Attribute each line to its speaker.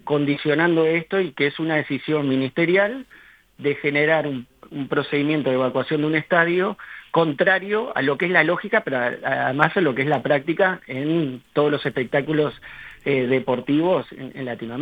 Speaker 1: condicionando esto y que es una decisión ministerial de generar un procedimiento de evacuación de un estadio contrario a lo que es la lógica, pero además a lo que es la práctica en todos los espectáculos deportivos en Latinoamérica.